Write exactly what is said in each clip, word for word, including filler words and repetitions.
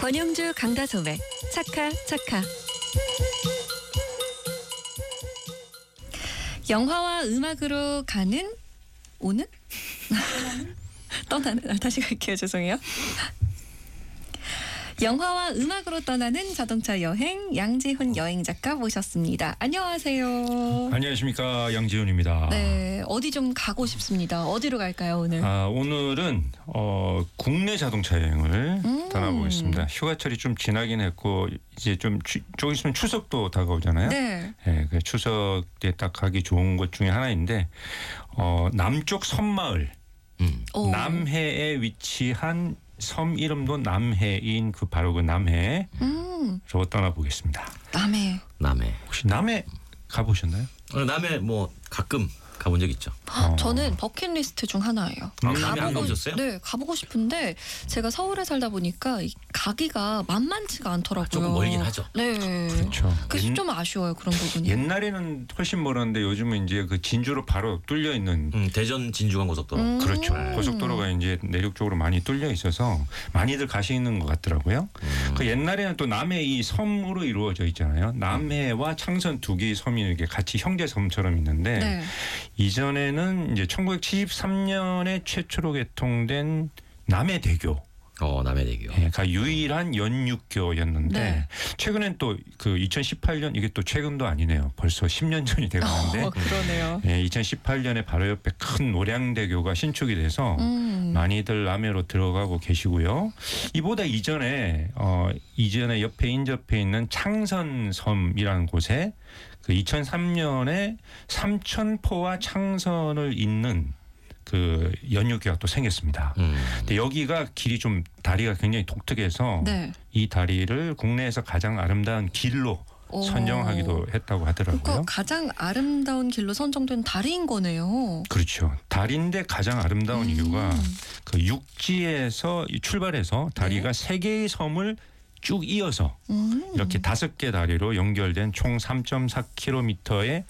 권영주 강다솜의 차카 차카. 영화와 음악으로 가는 오는? 떠나는? 아, 다시 갈게요. 죄송해요. 영화와 음악으로 떠나는 자동차 여행 양지훈 여행 작가 모셨습니다. 안녕하세요. 안녕하십니까, 양지훈입니다. 네, 어디 좀 가고 싶습니다. 어디로 갈까요 오늘? 아, 오늘은 어, 국내 자동차 여행을 음. 떠나보겠습니다. 휴가철이 좀 지나긴 했고 이제 좀 추, 조금 있으면 추석도 다가오잖아요. 네. 네, 그 추석 때 딱 가기 좋은 곳 중에 하나인데 어, 남쪽 섬마을 음. 오. 남해에 위치한 섬 이름도 남해인 그 바로 그 남해로 음, 떠나보겠습니다. 남해. 남해. 혹시 남해 가보셨나요? 어, 남해 뭐 가끔 가본 적 있죠. 어. 저는 버킷리스트 중 하나예요. 아, 남해 안 가보셨어요? 네, 가보고 싶은데 제가 서울에 살다 보니까 이 가기가 만만치가 않더라고요. 조금 멀긴 하죠. 네. 그렇죠. 그래서 옛- 좀 아쉬워요 그런 부분이. 옛날에는 훨씬 멀었는데 요즘은 이제 그 진주로 바로 뚫려 있는 음, 대전 진주간 고속도로. 음. 그렇죠. 고속도로가 이제 내륙 쪽으로 많이 뚫려 있어서 많이들 가시는 것 같더라고요. 음. 그 옛날에는 또 남해 이 섬으로 이루어져 있잖아요. 남해와 창선 두 개의 섬이 이렇게 같이 형제 섬처럼 있는데 네. 이전에는 이제 천구백칠십삼 년에 최초로 개통된 남해대교. 어, 남해대교. 예, 가 유일한 연육교였는데 네. 최근엔 또 그 이천십팔 년 이게 또 최근도 아니네요. 벌써 십 년 전이 돼가는데 어, 그러네요. 예, 이천십팔 년에 바로 옆에 큰 노량대교가 신축이 돼서 음. 많이들 남해로 들어가고 계시고요. 이보다 이전에 어 이전에 옆에 인접해 있는 창선섬이라는 곳에 그 이천삼 년에 삼천포와 창선을 잇는 그 연육교가 또 생겼습니다. 음. 근데 여기가 길이 좀 다리가 굉장히 독특해서 네. 이 다리를 국내에서 가장 아름다운 길로 오. 선정하기도 했다고 하더라고요. 그러니까 가장 아름다운 길로 선정된 다리인 거네요. 그렇죠. 다리인데 가장 아름다운 음. 이유가 그 육지에서 출발해서 다리가 네. 세 개의 섬을 쭉 이어서 음. 이렇게 다섯 개 다리로 연결된 총 삼 점 사 킬로미터의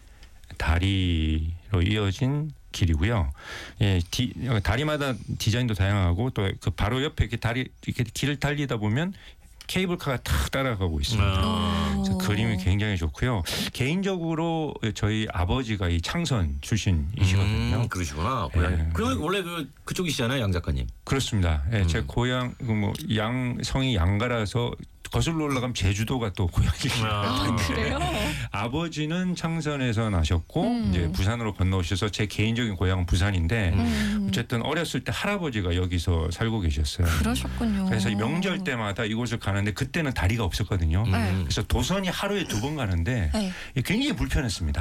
다리로 이어진 길이고요. 예, 디, 다리마다 디자인도 다양하고 또 그 바로 옆에 이렇게 다리 이렇게 길을 달리다 보면 케이블카가 탁 따라가고 있습니다. 아. 그래서 그림이 굉장히 좋고요. 개인적으로 저희 아버지가 이 창선 출신이시거든요. 음, 그러시구나. 고향. 예. 그 원래 그 그쪽이시잖아요, 양 작가님. 그렇습니다. 예, 음. 제 고향 뭐 양 성이 양가라서 거슬러 올라가면 제주도가 또 고향이에요. 아, 그래요? 아버지는 창선에서 나셨고 음. 이제 부산으로 건너오셔서 제 개인적인 고향은 부산인데 음. 어쨌든 어렸을 때 할아버지가 여기서 살고 계셨어요. 그러셨군요. 그래서 이 명절 때마다 이곳을 가는데 그때는 다리가 없었거든요. 음. 그래서 도선이 하루에 두 번 가는데 네. 굉장히 불편했습니다.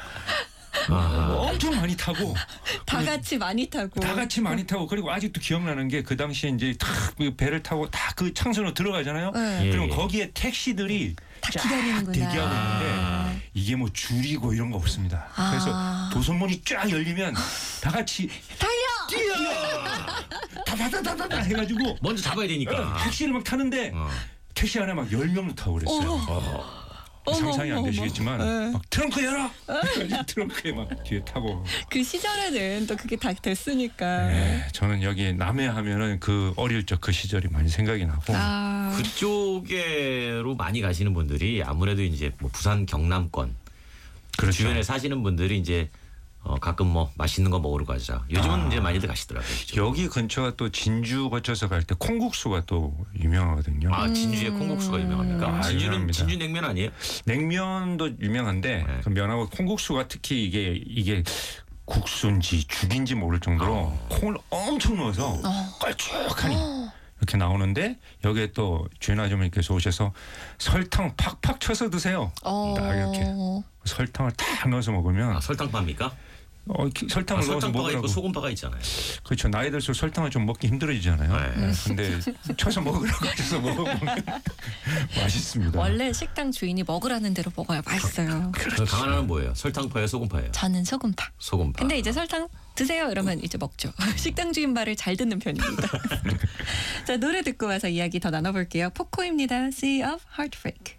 아. 엄청 많이 타고 다 같이 많이 타고. 다 같이 많이 타고 그리고 아직도 기억나는 게 그 당시에 이제 탁 그 배를 타고 다 그 창선으로 들어가잖아요. 네. 예. 그럼 거기에 택시들이 다 쫙 기다리는구나. 대기하고 있는데 아. 이게 뭐 줄이고 이런 거 없습니다. 아. 그래서 도선문이 쫙 열리면 다 같이 달려! 뛰어! 다다다다다다 해가지고 먼저 잡아야 되니까. 택시를 막 타는데 어. 택시 안에 막 열 명도 타고 그랬어요. 어. 상상이 어머, 안 어머, 되시겠지만 어머. 막 트렁크 열어! 그래가지고 트렁크에 막 뒤에 타고. 그 시절에는 또 그게 다 됐으니까. 네, 저는 여기 남해 하면은 그 어릴 적 그 시절이 많이 생각이 나고. 아. 그쪽으로 많이 가시는 분들이 아무래도 이제 뭐 부산 경남권 그렇죠. 주변에 사시는 분들이 이제 어, 가끔 뭐 맛있는 거 먹으러 가자. 요즘은 아. 이제 많이들 가시더라고요. 그쪽으로. 여기 근처가 또 진주 거쳐서 갈 때 콩국수가 또 유명하거든요. 아, 진주의 콩국수가 유명합니까? 아, 진주는 유명합니다. 진주 냉면 아니에요? 냉면도 유명한데 네. 그 면하고 콩국수가 특히 이게 이게 국수인지 죽인지 모를 정도로 어. 콩을 엄청 넣어서 어. 걸쭉하니 어. 이렇게 나오는데 여기에 또 주인 아주머니께서 오셔서 설탕 팍팍 쳐서 드세요. 어. 딱 이렇게 설탕을 탁 넣어서 먹으면 아, 설탕파입니까? 어, 기- 설탕을 아, 넣어서 설탕파가 먹으라고. 있고 소금파가 있잖아요. 그렇죠. 나이 들수록 설탕을 좀 먹기 힘들어지잖아요. 네. 근데 쳐서 먹으라고 해서 먹어보면 맛있습니다. 원래 식당 주인이 먹으라는 대로 먹어야 맛있어요. 그 강하나는 뭐예요? 설탕파예요, 소금파예요? 저는 소금파. 소금파. 근데 이제 설탕 드세요 이러면 이제 먹죠. 식당 주인 말을 잘 듣는 편입니다. 자, 노래 듣고 와서 이야기 더 나눠볼게요. 포코입니다. Sea of Heartbreak.